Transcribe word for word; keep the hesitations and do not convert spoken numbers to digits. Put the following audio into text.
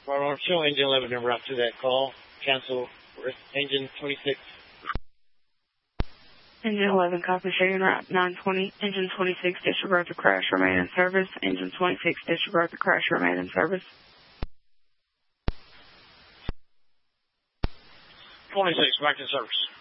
Right, show engine eleven number out to that call. Cancel engine twenty-six. Engine eleven, copy, shading route nine twenty. Engine twenty-six, disregard the crash, remain in service. Engine twenty-six, disregard the crash, remain in service. twenty-six, back in service.